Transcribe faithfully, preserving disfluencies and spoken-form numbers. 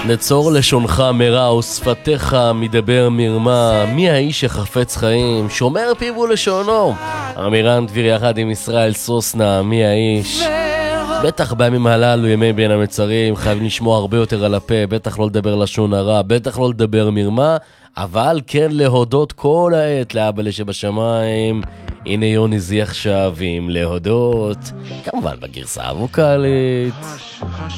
נצור לשונך מרע ושפתיך מדבר מרמה. מי האיש שחפץ חיים שומר פיו ולשונו? אמירן דביר יחד עם ישראל סוסנה. מי האיש? בטח בימים הללו, ימי בין המצרים, חייבים לשמוע הרבה יותר על הפה, בטח לא לדבר לשון הרע, בטח לא לדבר מרמה, אבל כן להודות כל העת לאבא שבשמיים. הנה יוני זי עכשיו עם להודות, כמובן בגרסה הווקלית.